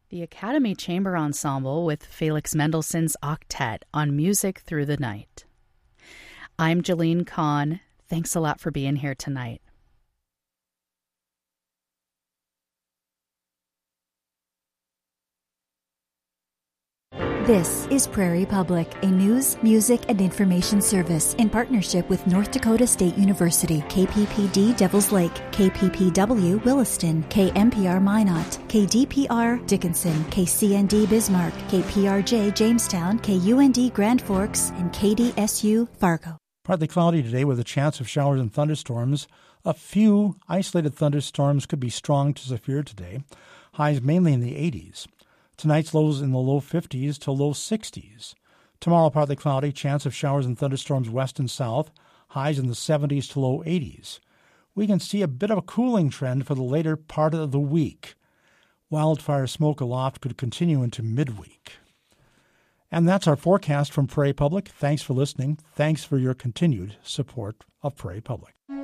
The Academy Chamber Ensemble with Felix Mendelssohn's Octet on Music Through the Night. I'm Jolene Kahn. Thanks a lot for being here tonight. This is Prairie Public, a news, music, and information service in partnership with North Dakota State University, KPPD Devils Lake, KPPW Williston, KMPR Minot, KDPR Dickinson, KCND Bismarck, KPRJ Jamestown, KUND Grand Forks, and KDSU Fargo. Partly cloudy today with a chance of showers and thunderstorms. A few isolated thunderstorms could be strong to severe today. Highs mainly in the 80s. Tonight's lows in the low 50s to low 60s. Tomorrow, partly cloudy, chance of showers and thunderstorms west and south, highs in the 70s to low 80s. We can see a bit of a cooling trend for the later part of the week. Wildfire smoke aloft could continue into midweek. And that's our forecast from Prairie Public. Thanks for listening. Thanks for your continued support of Prairie Public.